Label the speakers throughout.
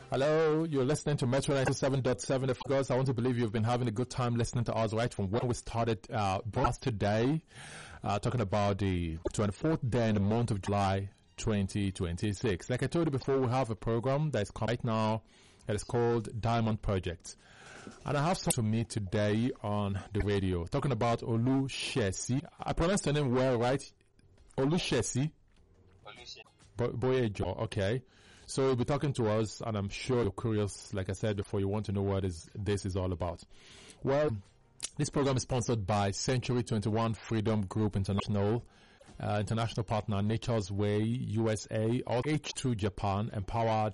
Speaker 1: Hello, you're listening to Metro 97.7 of course. I want to believe you've been having a good time listening to us right from when we started broadcast today, talking about the 24th day in the month of July 2026. Like I told you before, we have a program that is right now. It is called Diamond Project. And I have someone to meet today on the radio, talking about Olusegun. I pronounced the name well, right? Olusegun. Boyejo, okay. So you'll be talking to us, and I'm sure you're curious, like I said before, you want to know what this is all about. Well, this program is sponsored by Century 21 Freedom Group International, international partner Nature's Way USA, or H2 Japan, empowered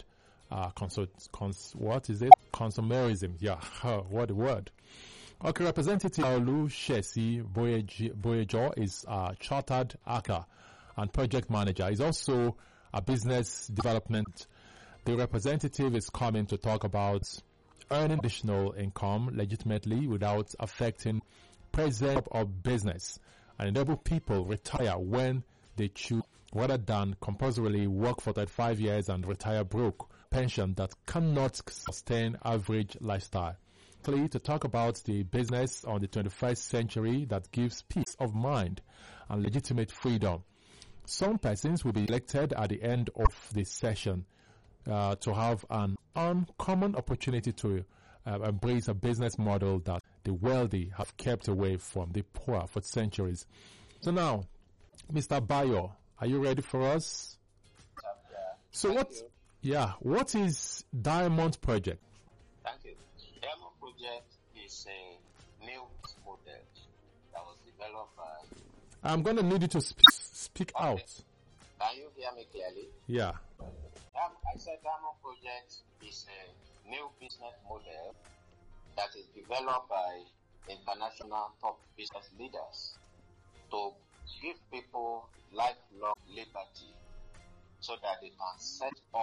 Speaker 1: consumerism. Yeah, what a word. Okay, Representative Olusegun Boyejo is a chartered actor and project manager. He's also a business development. The representative is coming to talk about earning additional income legitimately without affecting present of business and enable people retire when they choose rather than compulsorily work for 35 years and retire broke pension that cannot sustain average lifestyle. To talk about the business on the 21st century that gives peace of mind and legitimate freedom. Some persons will be elected at the end of this session to have an uncommon opportunity to embrace a business model that the wealthy have kept away from the poor for centuries. So now, Mr. Bayo, are you ready for us? So what is Diamond Project?
Speaker 2: Thank you. Diamond Project is a new model that was developed by...
Speaker 1: I'm going to need you to speak out.
Speaker 2: Can you hear me clearly?
Speaker 1: Yeah.
Speaker 2: I said Diamond Project is a new business model that is developed by international top business leaders to give people lifelong liberty so that they can set up